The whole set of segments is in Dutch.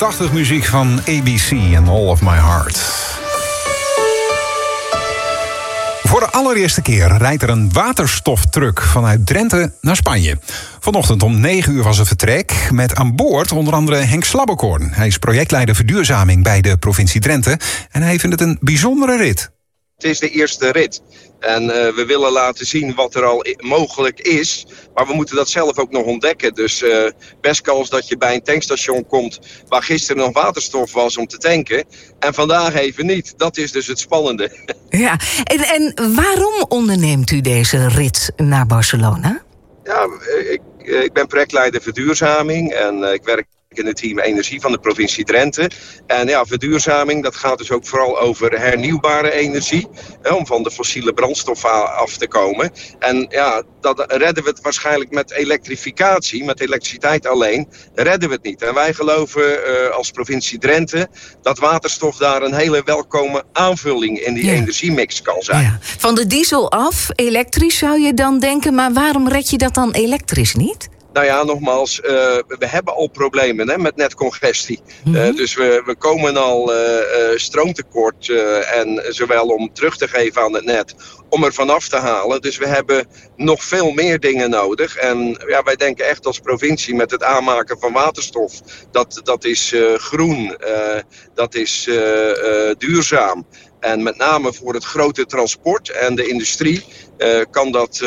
80 muziek van ABC en All of My Heart. Voor de allereerste keer rijdt er een waterstoftruck vanuit Drenthe naar Spanje. Vanochtend om 9 uur was het vertrek, met aan boord onder andere Henk Slabbekorn. Hij is projectleider verduurzaming bij de provincie Drenthe en hij vindt het een bijzondere rit. Het is de eerste rit. En we willen laten zien wat er al mogelijk is. Maar we moeten dat zelf ook nog ontdekken. Dus best kans dat je bij een tankstation komt waar gisteren nog waterstof was om te tanken. En vandaag even niet. Dat is dus het spannende. Ja, en waarom onderneemt u deze rit naar Barcelona? Ja, ik ben projectleider verduurzaming en ik werk in het team energie van de provincie Drenthe. En ja, verduurzaming, dat gaat dus ook vooral over hernieuwbare energie. Om van de fossiele brandstof af te komen. En ja, dat redden we het waarschijnlijk met elektrificatie. Met elektriciteit alleen redden we het niet. En wij geloven als provincie Drenthe dat waterstof daar een hele welkome aanvulling in die energiemix kan zijn. Ja. Van de diesel af, elektrisch zou je dan denken, maar waarom red je dat dan elektrisch niet? Nou ja, nogmaals, we hebben al problemen met netcongestie. Dus we komen al stroomtekort en zowel om terug te geven aan het net, om er vanaf te halen. Dus we hebben nog veel meer dingen nodig. En ja, wij denken echt als provincie met het aanmaken van waterstof, dat is groen, dat is duurzaam. En met name voor het grote transport en de industrie kan dat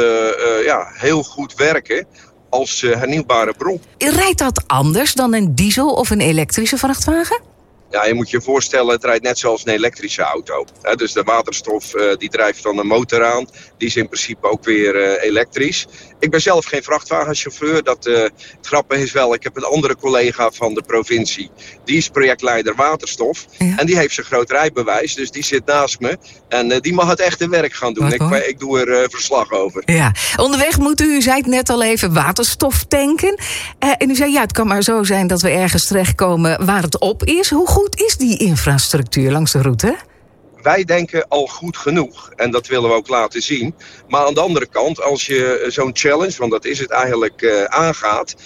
heel goed werken als hernieuwbare bron. Rijdt dat anders dan een diesel of een elektrische vrachtwagen? Ja, je moet je voorstellen, het rijdt net zoals een elektrische auto. Dus de waterstof die drijft dan een motor aan. Die is in principe ook weer elektrisch. Ik ben zelf geen vrachtwagenchauffeur. Het grappige is wel, ik heb een andere collega van de provincie. Die is projectleider waterstof. Ja. En die heeft zijn groot rijbewijs. Dus die zit naast me. En die mag het echte werk gaan doen. Ik doe er verslag over. Ja. Onderweg moet u zei het net al even, waterstof tanken. En u zei, ja, het kan maar zo zijn dat we ergens terechtkomen waar het op is. Hoe goed is die infrastructuur langs de route? Wij denken al goed genoeg en dat willen we ook laten zien. Maar aan de andere kant, als je zo'n challenge, want dat is het eigenlijk, aangaat,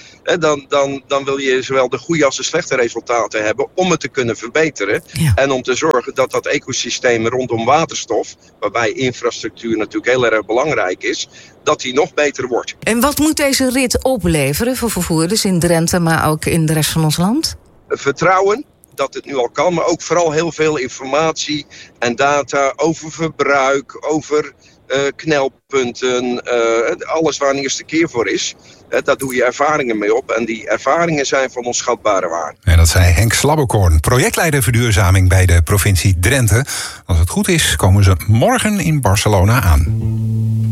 dan wil je zowel de goede als de slechte resultaten hebben om het te kunnen verbeteren. Ja. En om te zorgen dat dat ecosysteem rondom waterstof, waarbij infrastructuur natuurlijk heel erg belangrijk is, dat die nog beter wordt. En wat moet deze rit opleveren voor vervoerders in Drenthe, maar ook in de rest van ons land? Vertrouwen dat het nu al kan, maar ook vooral heel veel informatie en data over verbruik, over knelpunten, alles waar een eerste keer voor is. Daar doe je ervaringen mee op en die ervaringen zijn van onschatbare waarde. En dat zei Henk Slabbekorn, projectleider verduurzaming bij de provincie Drenthe. Als het goed is, komen ze morgen in Barcelona aan.